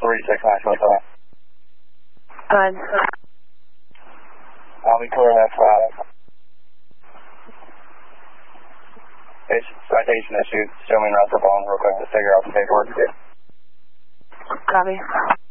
369, what's up? Good. I'll be clear that spot. Citation issued. Show me Russell Bone real quick to figure out the paperwork. Copy.